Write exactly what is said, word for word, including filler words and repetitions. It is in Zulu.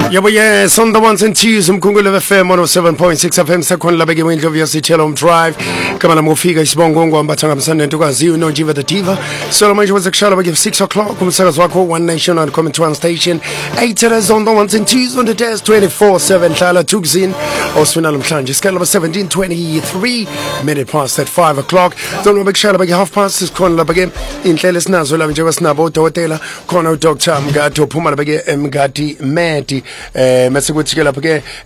Yabo yes, on the ones and twos umkhululo F M one oh seven point six F M sekhona labeke windlu yasithela um drive kama namufika isibongo ngombatha ngamsana ntokazi uno Jiva the Diva so manje wasekushala beke six o'clock umsakazo wakho One Nation on Comment One Station eight hours on the ones and twos on the desk twenty-four seven hlala tukzin oswina namhlanje isikhala seventeen twenty-three minute past at five o'clock don't bekushala beke half past isikhona labeke inhlelo esinazo la nje wasinabo udokotela khona uDoctor Mgathi ophuma labeke eMgathi Medi eh mase kuthi ke lapha ke